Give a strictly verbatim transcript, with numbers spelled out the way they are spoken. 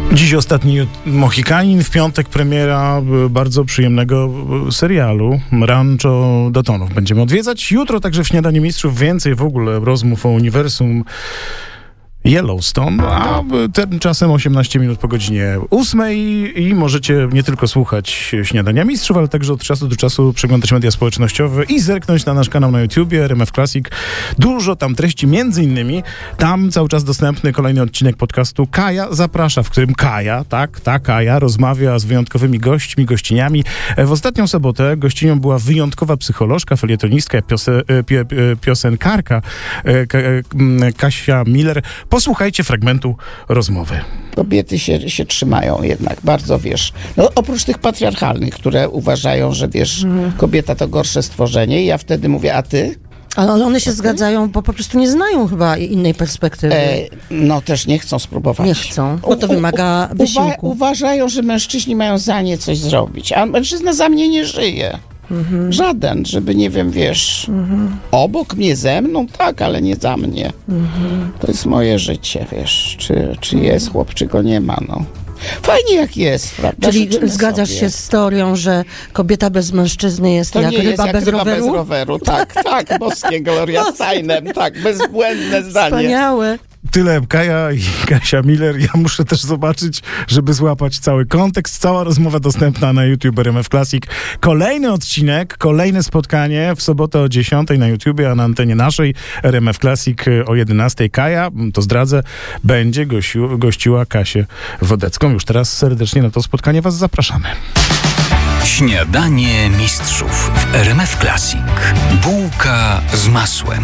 Dziś ostatni Mohikanin, w piątek premiera bardzo przyjemnego serialu Rancho Dotonów. Będziemy odwiedzać jutro także w Śniadaniu Mistrzów więcej w ogóle rozmów o uniwersum Yellowstone, a tymczasem osiemnaście minut po godzinie ósmej i możecie nie tylko słuchać Śniadania Mistrzów, ale także od czasu do czasu przeglądać media społecznościowe i zerknąć na nasz kanał na YouTubie, R M F Classic. Dużo tam treści, między innymi tam cały czas dostępny kolejny odcinek podcastu Kaja Zaprasza, w którym Kaja, tak, ta Kaja rozmawia z wyjątkowymi gośćmi, gościniami. W ostatnią sobotę gościnią była wyjątkowa psycholożka, felietonistka, piose, pio, piosenkarka Kasia Miller. Posłuchajcie fragmentu rozmowy. Kobiety się, się trzymają jednak bardzo, wiesz, no oprócz tych patriarchalnych, które uważają, że wiesz, mhm. kobieta to gorsze stworzenie i ja wtedy mówię, a ty? Ale one się zgadzają, bo po prostu nie znają chyba innej perspektywy. E, no też nie chcą spróbować. Nie chcą, bo to wymaga u, u, wysiłku. Uwa- uważają, że mężczyźni mają za nie coś zrobić, a mężczyzna za mnie nie żyje. Mhm. Żaden, żeby, nie wiem, wiesz, mhm. obok mnie, ze mną, tak, ale nie za mnie. Mhm. To jest moje życie, wiesz, czy, czy jest chłop, czy go nie ma, no. Fajnie jak jest, prawda? Czyli Życzymy zgadzasz sobie. się z teorią, że kobieta bez mężczyzny jest to jak nie ryba, jest jak bez, ryba roweru? bez roweru? Tak, tak, boskie Gloria Steinem, tak, bezbłędne zdanie. Wspaniałe. Tyle Kaja i Kasia Miller. Ja muszę też zobaczyć, żeby złapać cały kontekst. Cała rozmowa dostępna na YouTube R M F Classic. Kolejny odcinek, kolejne spotkanie w sobotę o dziesiątej na YouTubie, a na antenie naszej R M F Classic o jedenastej. Kaja, to zdradzę, będzie gościu, gościła Kasię Wodecką. Już teraz serdecznie na to spotkanie was zapraszamy. Śniadanie Mistrzów w R M F Classic. Bułka z masłem.